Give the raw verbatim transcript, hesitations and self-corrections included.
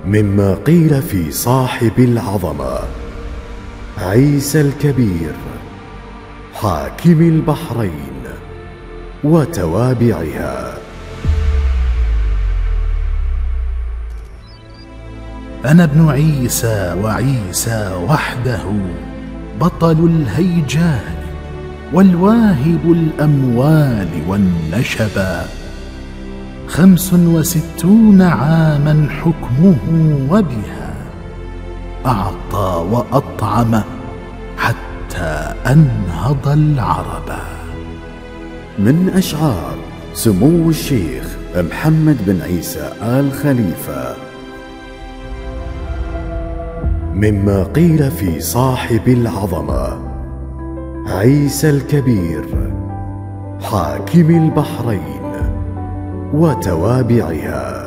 مما قيل في صاحب العظمة عيسى الكبير حاكم البحرين وتوابعها. أنا ابن عيسى وعيسى وحده بطل الهيجان والواهب الأموال والنشبا، خمس وستون عاما حكمه وبها أعطى وأطعم حتى أنهض العربا. من أشعار سمو الشيخ محمد بن عيسى آل خليفة. مما قيل في صاحب العظمة عيسى الكبير حاكم البحرين وتوابعها.